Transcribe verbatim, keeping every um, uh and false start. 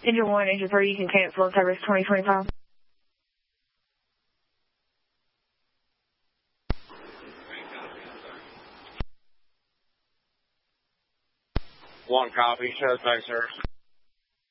Engine one, engine three, you can cancel service twenty twenty-five. One copy, shows back service.